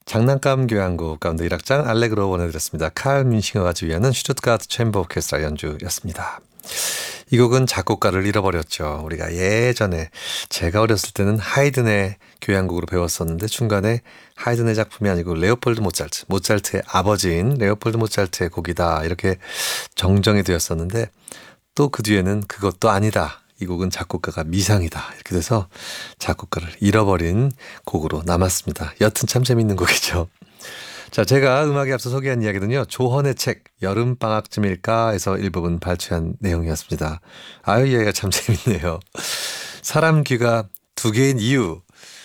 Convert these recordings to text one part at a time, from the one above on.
장난감 교향곡 가운데 1악장 알레그로 보내드렸습니다. 칼 뮌싱어가 지휘하는 슈투트가르트 챔버 오케스트라 연주였습니다. 이 곡은 작곡가를 잃어버렸죠. 우리가 예전에 제가 어렸을 때는 하이든의 교향곡으로 배웠었는데 중간에 하이든의 작품이 아니고 레오폴드 모차르트의 아버지인 레오폴드 모차르트의 곡이다 이렇게 정정이 되었었는데 또 그 뒤에는 그것도 아니다. 이 곡은 작곡가가 미상이다. 이렇게 돼서 작곡가를 잃어버린 곡으로 남았습니다. 여튼 참 재밌는 곡이죠. 자, 제가 음악에 앞서 소개한 이야기는요. 조헌의 책 여름방학쯤일까 해서 일부분 발췌한 내용이었습니다. 아유, 이야기가 참 재밌네요. 사람 귀가 두 개인 이유.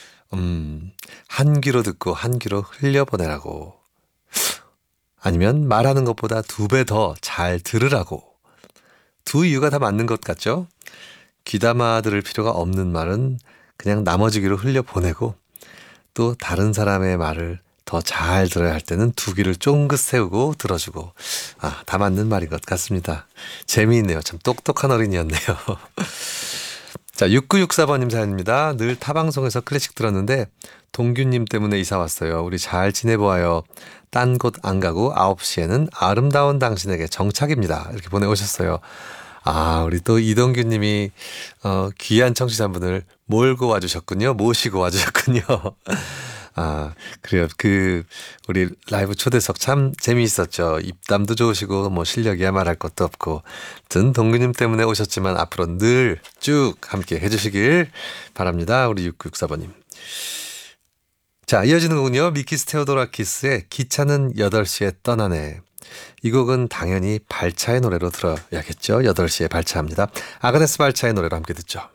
한 귀로 듣고 한 귀로 흘려보내라고. 아니면 말하는 것보다 2배 더 잘 들으라고. 두 이유가 다 맞는 것 같죠? 귀담아 들을 필요가 없는 말은 그냥 나머지 귀로 흘려보내고 또 다른 사람의 말을 더 잘 들어야 할 때는 두 귀를 쫑긋 세우고 들어주고 다 맞는 말인 것 같습니다. 재미있네요. 참 똑똑한 어린이였네요. 자, 6964번님 사연입니다. 늘 타방송에서 클래식 들었는데 동규님 때문에 이사 왔어요. 우리 잘 지내보아요. 딴 곳 안 가고 9시에는 아름다운 당신에게 정착입니다. 이렇게 보내오셨어요. 우리 또 이동규님이 귀한 청취자분을 몰고 와주셨군요. 모시고 와주셨군요. 그래요. 우리 라이브 초대석 참 재미있었죠. 입담도 좋으시고, 실력이야 말할 것도 없고. 든 동규님 때문에 오셨지만 앞으로 늘 쭉 함께 해주시길 바랍니다. 우리 6964번님. 자, 이어지는 곡은요. 미키스 테오도라키스의 기차는 8시에 떠나네. 이 곡은 당연히 발차의 노래로 들어야겠죠. 8시에 발차합니다. 아그네스 발차의 노래로 함께 듣죠.